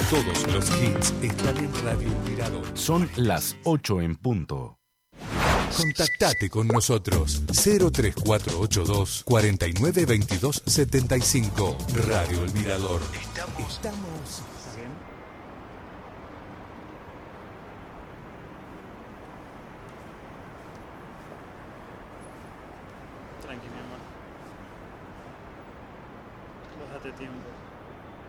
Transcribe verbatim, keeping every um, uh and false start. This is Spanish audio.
Todos los hits están en Radio El Mirador. Son las ocho en punto. Contactate con nosotros. cero tres cuatro ocho dos, cuatro nueve dos dos siete cinco. Radio El Mirador. Estamos. Estamos. Tranqui, mi amor. Déjate tiempo.